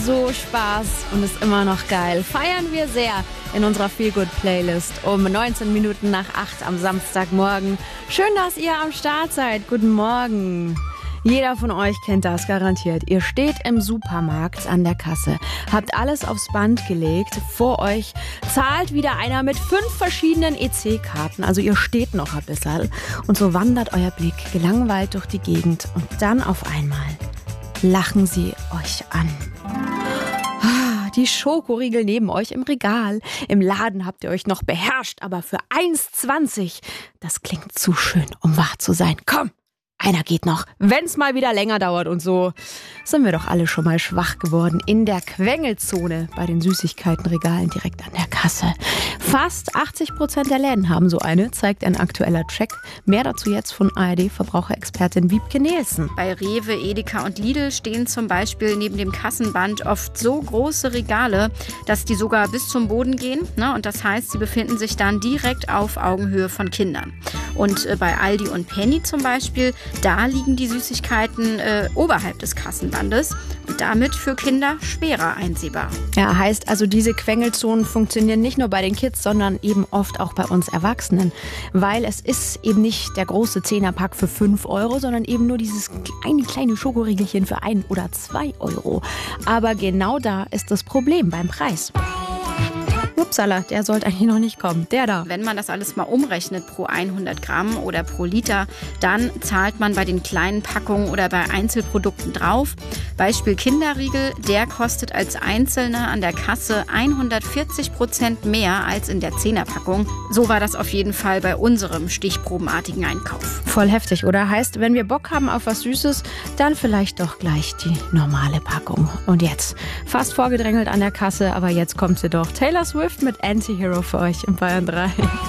So Spaß und ist immer noch geil. Feiern wir sehr in unserer Feelgood-Playlist um 19 Minuten nach 8 am Samstagmorgen. Schön, dass ihr am Start seid. Guten Morgen. Jeder von euch kennt das garantiert. Ihr steht im Supermarkt an der Kasse, habt alles aufs Band gelegt. Vor euch zahlt wieder einer mit 5 verschiedenen EC-Karten. Also ihr steht noch ein bisschen. Und so wandert euer Blick gelangweilt durch die Gegend. Und dann auf einmal lachen sie euch an. Die Schokoriegel neben euch im Regal. Im Laden habt ihr euch noch beherrscht, aber für 1,20. Das klingt zu schön, um wahr zu sein. Komm, einer geht noch, wenn's mal wieder länger dauert und so. Sind wir doch alle schon mal schwach geworden in der Quengelzone bei den Süßigkeitenregalen direkt an der Kasse. Fast 80% der Läden haben so eine, zeigt ein aktueller Check. Mehr dazu jetzt von ARD-Verbraucherexpertin Wiebke Nielsen. Bei Rewe, Edeka und Lidl stehen zum Beispiel neben dem Kassenband oft so große Regale, dass die sogar bis zum Boden gehen. Und das heißt, sie befinden sich dann direkt auf Augenhöhe von Kindern. Und bei Aldi und Penny zum Beispiel, da liegen die Süßigkeiten oberhalb des Kassenbandes und damit für Kinder schwerer einsehbar. Ja, heißt also, diese Quengelzonen funktionieren nicht nur bei den Kids, sondern eben oft auch bei uns Erwachsenen. Weil es ist eben nicht der große 10er-Pack für 5 Euro, sondern eben nur dieses kleine Schokoriegelchen für 1 oder 2 Euro. Aber genau da ist das Problem beim Preis. Upsala, der sollte eigentlich noch nicht kommen. Der da. Wenn man das alles mal umrechnet pro 100 Gramm oder pro Liter, dann zahlt man bei den kleinen Packungen oder bei Einzelprodukten drauf. Beispiel Kinderriegel, der kostet als Einzelner an der Kasse 140% mehr als in der 10er-Packung. So war das auf jeden Fall bei unserem stichprobenartigen Einkauf. Voll heftig, oder? Heißt, wenn wir Bock haben auf was Süßes, dann vielleicht doch gleich die normale Packung. Und jetzt, fast vorgedrängelt an der Kasse, aber jetzt kommt sie doch. Taylor Swift mit Anti-Hero für euch in Bayern 3.